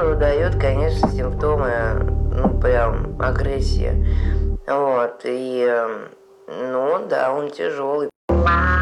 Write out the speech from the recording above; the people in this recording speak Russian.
выдает, конечно, симптомы, ну, прям агрессии. Вот, и, ну, да, он тяжелый.